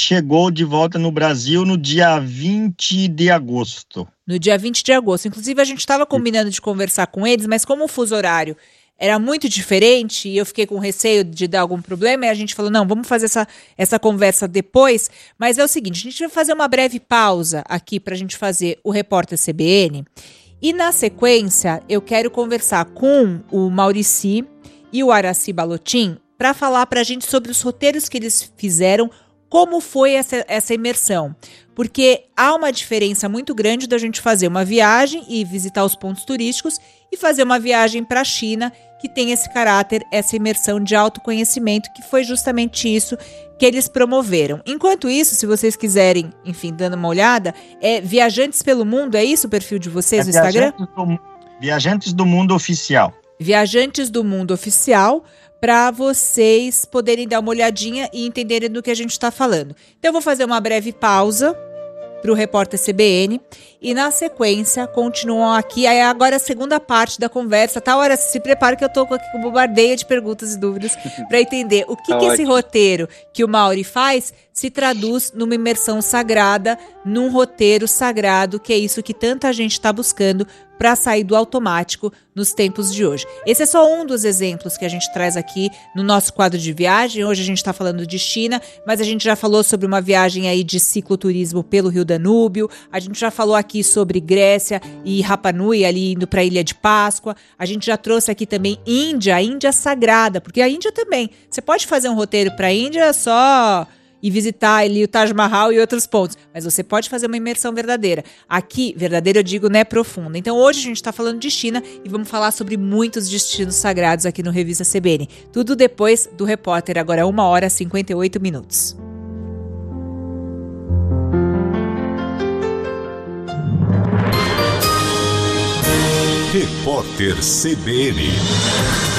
chegou de volta no Brasil no dia 20 de agosto. No dia 20 de agosto. Inclusive, a gente estava combinando de conversar com eles, mas como o fuso horário era muito diferente e eu fiquei com receio de dar algum problema, e a gente falou, não, vamos fazer essa conversa depois. Mas é o seguinte, a gente vai fazer uma breve pausa aqui para a gente fazer o Repórter CBN. E na sequência, eu quero conversar com o Maurici e o Araci Balotin para falar para a gente sobre os roteiros que eles fizeram, como foi essa imersão. Porque há uma diferença muito grande da gente fazer uma viagem e visitar os pontos turísticos e fazer uma viagem para a China, que tem esse caráter, essa imersão de autoconhecimento, que foi justamente isso que eles promoveram. Enquanto isso, se vocês quiserem, enfim, dando uma olhada, é Viajantes pelo Mundo, é isso o perfil de vocês no Instagram? Viajantes do Mundo Oficial. Viajantes do Mundo Oficial, para vocês poderem dar uma olhadinha e entenderem do que a gente está falando. Então eu vou fazer uma breve pausa para o Repórter CBN e na sequência continuam aqui, aí agora a segunda parte da conversa, tá? Hora, se prepara que eu tô aqui com bombardeio de perguntas e dúvidas para entender o que esse roteiro que o Mauri faz se traduz numa imersão sagrada, num roteiro sagrado, que é isso que tanta gente está buscando para sair do automático nos tempos de hoje. Esse é só um dos exemplos que a gente traz aqui no nosso quadro de viagem. Hoje a gente está falando de China, mas a gente já falou sobre uma viagem aí de cicloturismo pelo Rio Danúbio, a gente já falou aqui sobre Grécia e Rapa Nui, ali indo para a Ilha de Páscoa, a gente já trouxe aqui também Índia, a Índia sagrada, porque a Índia também, você pode fazer um roteiro para a Índia só e visitar ali o Taj Mahal e outros pontos, mas você pode fazer uma imersão verdadeira. Aqui, verdadeira eu digo, né, profunda. Então hoje a gente está falando de China e vamos falar sobre muitos destinos sagrados aqui no Revista CBN. Tudo depois do Repórter, agora 1h58. Repórter CBN.